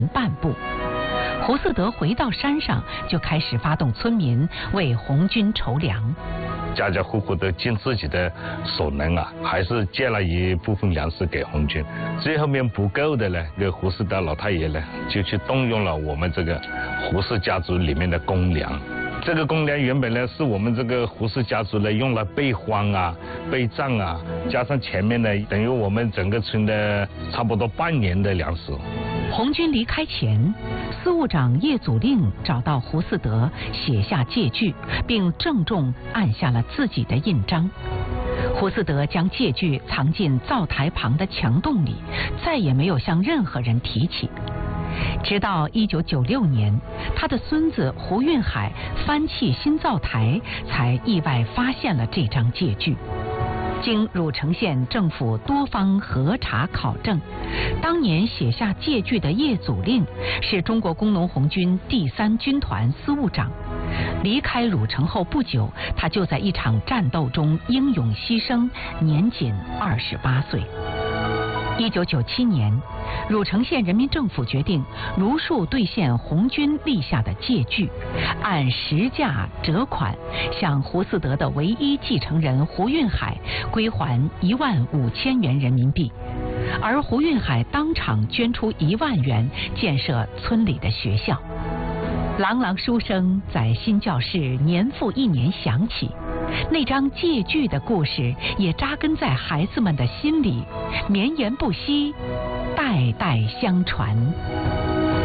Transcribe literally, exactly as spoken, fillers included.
半步。胡嗣德回到山上，就开始发动村民为红军筹粮。 家家户户都尽自己的所能啊，还是借了一部分粮食给红军。最后面不够的呢，这个胡嗣德老太爷呢，就去动用了我们这个胡氏家族里面的公粮。这个公粮原本呢是我们这个胡氏家族呢用来备荒啊、备战啊，加上前面呢等于我们整个村的差不多半年的粮食。 红军离开前，司务长叶祖令找到胡嗣德，写下借据，并郑重按下了自己的印章。胡嗣德将借据藏进灶台旁的墙洞里，再也没有向任何人提起。直到一九九六年，他的孙子胡运海翻砌新灶台，才意外发现了这张借据。经汝城县政府多方核查考证，当年写下借据的叶祖令是中国工农红军第三军团司务长。离开汝城后不久，他就在一场战斗中英勇牺牲，年仅二十八岁。一九九七年，汝城县人民政府决定如数兑现红军立下的借据，按实价折款向胡嗣德的唯一继承人胡运海归还一万五千元人民币，而胡运海当场捐出一万元建设村里的学校。朗朗书声在新教室年复一年响起，那张借据的故事也扎根在孩子们的心里，绵延不息，代代相传。